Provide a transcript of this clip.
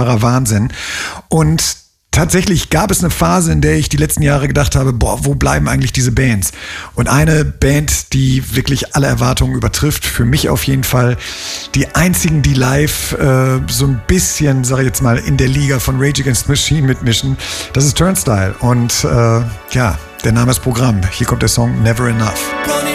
unfassbarer Wahnsinn. Und tatsächlich gab es eine Phase, in der ich die letzten Jahre gedacht habe, wo bleiben eigentlich diese Bands? Und eine Band, die wirklich alle Erwartungen übertrifft, für mich auf jeden Fall die einzigen, die live so ein bisschen, sag ich jetzt mal, in der Liga von Rage Against the Machine mitmischen, das ist Turnstile. Und der Name ist Programm. Hier kommt der Song Never Enough.